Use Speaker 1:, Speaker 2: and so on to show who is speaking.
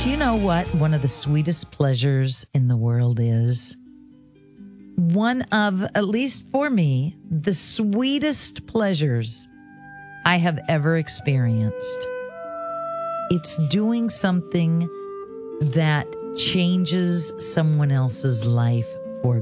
Speaker 1: Do you know what one of the sweetest pleasures in the world is? One of, at least for me, the sweetest pleasures I have ever experienced. It's doing something that changes someone else's life